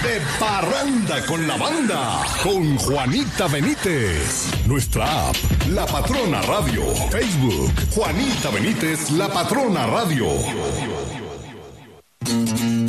de Parranda con la Banda, con Juanita Benítez. Nuestra app, La Patrona Radio. Facebook, Juanita Benítez, La Patrona Radio.